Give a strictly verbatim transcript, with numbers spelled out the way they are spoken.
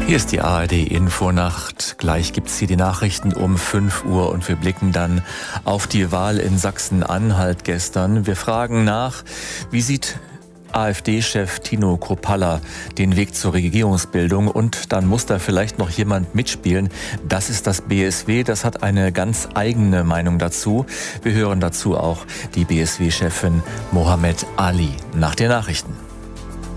Hier ist die A R D-Infonacht. Gleich gibt's hier die Nachrichten um fünf Uhr und wir blicken dann auf die Wahl in Sachsen-Anhalt gestern. Wir fragen nach, wie sieht AfD-Chef Tino Kruppalla den Weg zur Regierungsbildung, und dann muss da vielleicht noch jemand mitspielen. Das ist das B S W, das hat eine ganz eigene Meinung dazu. Wir hören dazu auch die B S W-Chefin Mohammed Ali nach den Nachrichten.